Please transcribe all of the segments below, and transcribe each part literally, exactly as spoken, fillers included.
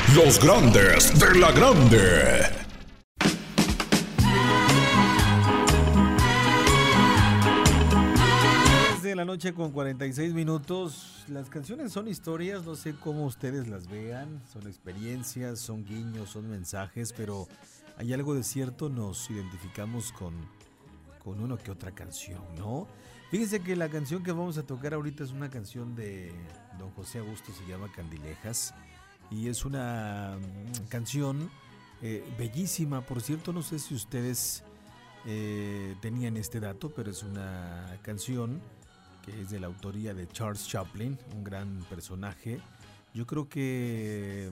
Los grandes de la grande. De la noche con cuarenta y seis minutos. Las canciones son historias, no sé cómo ustedes las vean, son experiencias, son guiños, son mensajes, pero hay algo de cierto, nos identificamos con, con uno que otra canción, ¿no? Fíjense que la canción que vamos a tocar ahorita es una canción de don José Augusto, se llama Candilejas, y es una canción eh, bellísima. Por cierto, no sé si ustedes eh, tenían este dato, pero es una canción que es de la autoría de Charles Chaplin, un gran personaje. Yo creo que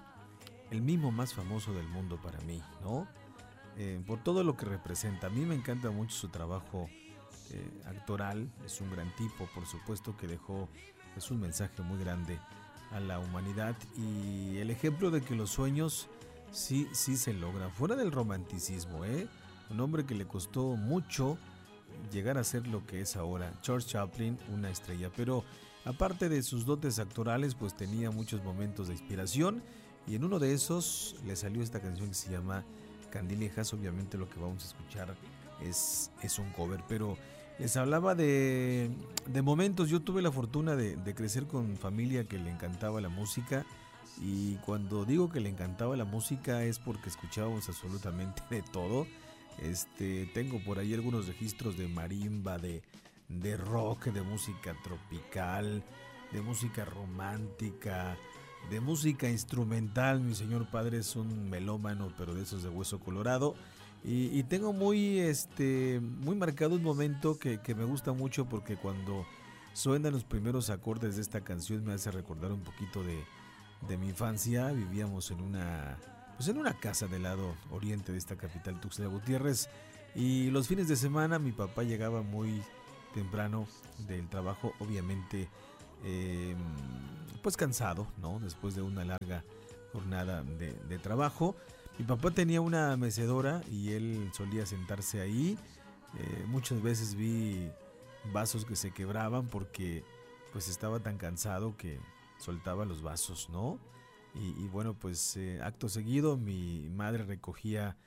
el mimo más famoso del mundo para mí, ¿no? Eh, por todo lo que representa. A mí me encanta mucho su trabajo eh, actoral. Es un gran tipo, por supuesto que dejó pues, un mensaje muy grande a la humanidad y el ejemplo de que los sueños sí, sí se logran. Fuera del romanticismo, ¿eh? Un hombre que le costó mucho llegar a ser lo que es ahora. Charles Chaplin, una estrella, pero aparte de sus dotes actorales, pues tenía muchos momentos de inspiración y en uno de esos le salió esta canción que se llama Candilejas. Obviamente lo que vamos a escuchar es, es un cover, pero les hablaba de, de momentos. Yo tuve la fortuna de, de crecer con familia que le encantaba la música, y cuando digo que le encantaba la música es porque escuchábamos absolutamente de todo. Este, tengo por ahí algunos registros de marimba, de, de rock, de música tropical, de música romántica, de música instrumental. Mi señor padre es un melómano, pero de esos de hueso colorado. Y, y tengo muy, este, muy marcado un momento que, que me gusta mucho, porque cuando suenan los primeros acordes de esta canción me hace recordar un poquito de, de mi infancia. Vivíamos en una... pues en una casa del lado oriente de esta capital, Tuxtla Gutiérrez, y los fines de semana mi papá llegaba muy temprano del trabajo, obviamente eh, pues cansado, ¿no? Después de una larga jornada de, de trabajo. Mi papá tenía una mecedora y él solía sentarse ahí. Eh, muchas veces vi vasos que se quebraban porque pues estaba tan cansado que soltaba los vasos, ¿no? Y, y bueno, pues eh, acto seguido mi madre recogía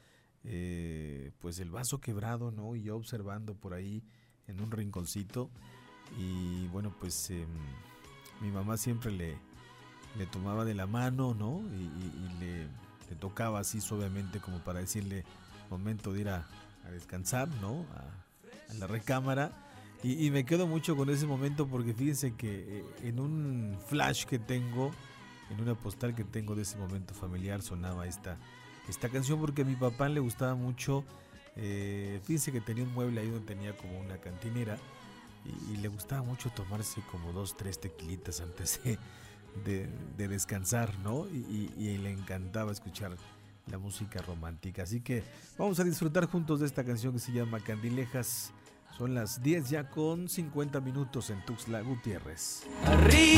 eh, pues el vaso quebrado, ¿no? Y yo observando por ahí en un rinconcito. Y bueno, pues eh, mi mamá siempre le, le tomaba de la mano, ¿no? Y, y, y le, le tocaba así suavemente como para decirle momento de ir a, a descansar, ¿no? A, a la recámara. Y, y me quedo mucho con ese momento porque fíjense que eh, en un flash que tengo, en una postal que tengo de ese momento familiar, sonaba esta, esta canción porque a mi papá le gustaba mucho. Eh, fíjense que tenía un mueble ahí donde tenía como una cantinera y, y le gustaba mucho tomarse como dos, tres tequilitas antes de, de, de descansar, ¿no? Y, y, y le encantaba escuchar la música romántica. Así que vamos a disfrutar juntos de esta canción que se llama Candilejas. Son las diez ya con cincuenta minutos en Tuxtla Gutiérrez. Arriba.